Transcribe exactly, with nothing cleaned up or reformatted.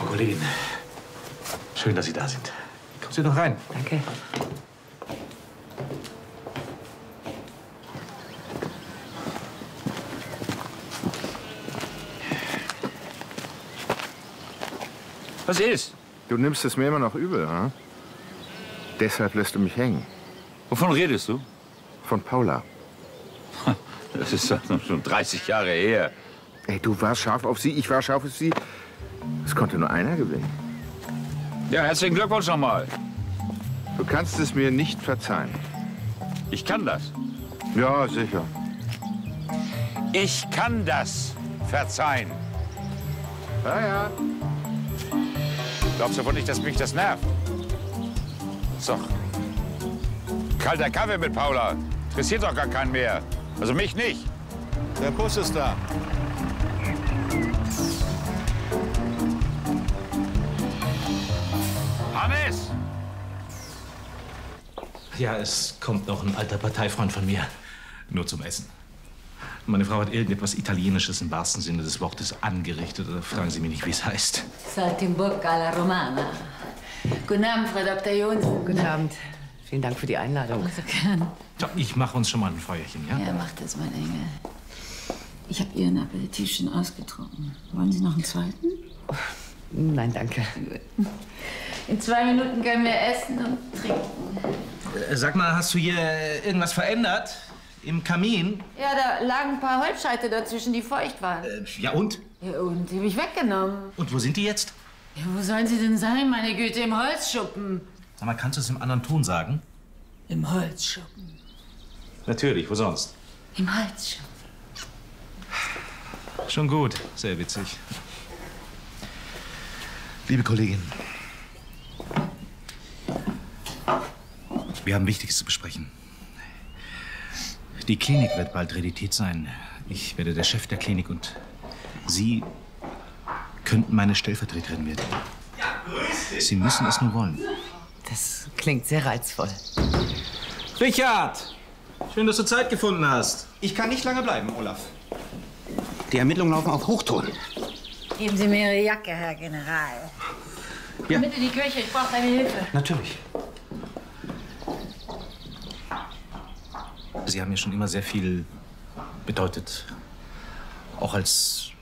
Frau Kollegin, schön, dass Sie da sind. Kommen Sie doch rein. Danke. Was ist? Du nimmst es mir immer noch übel, hm? Deshalb lässt du mich hängen. Wovon redest du? Von Paula. Das ist doch schon dreißig Jahre her. Ey, du warst scharf auf sie, ich war scharf auf sie. Es konnte nur einer gewinnen. Ja, herzlichen Glückwunsch nochmal. Du kannst es mir nicht verzeihen. Ich kann das. Ja, sicher. Ich kann das verzeihen. Ja, ja. Glaubst du wohl nicht, dass mich das nervt? Ist doch kalter Kaffee mit Paula. Interessiert doch gar keinen mehr. Also mich nicht. Der Bus ist da. Hannes! Ja, es kommt noch ein alter Parteifreund von mir. Nur zum Essen. Meine Frau hat irgendetwas Italienisches im wahrsten Sinne des Wortes angerichtet. Oder fragen Sie mich nicht, wie es heißt. Saltimbocca alla Romana. Guten Abend, Frau Doktor Johnsen. Guten Abend. Vielen Dank für die Einladung. So gern. So, ich mache uns schon mal ein Feuerchen, ja? Ja, macht das, mein Engel. Ich habe Ihren Aperitif schon ausgetrunken. Wollen Sie noch einen zweiten? Nein, danke. In zwei Minuten können wir essen und trinken. Äh, Sag mal, hast du hier irgendwas verändert? Im Kamin? Ja, da lagen ein paar Holzscheite dazwischen, die feucht waren. Äh, ja und? Ja, und die habe ich weggenommen. Und wo sind die jetzt? Ja, wo sollen sie denn sein, meine Güte? Im Holzschuppen. Sag mal, kannst du es im anderen Ton sagen? Im Holzschuppen. Natürlich, wo sonst? Im Holzschuppen. Schon gut, sehr witzig. Liebe Kollegin, wir haben Wichtiges zu besprechen. Die Klinik wird bald Realität sein. Ich werde der Chef der Klinik und Sie könnten meine Stellvertreterin werden. Sie müssen es nur wollen. Das klingt sehr reizvoll. Richard! Schön, dass du Zeit gefunden hast. Ich kann nicht lange bleiben, Olaf. Die Ermittlungen laufen auf Hochtouren. Geben Sie mir Ihre Jacke, Herr General. Ja. Bitte die Küche, ich brauche deine Hilfe. Natürlich. Sie haben mir schon immer sehr viel bedeutet. Auch als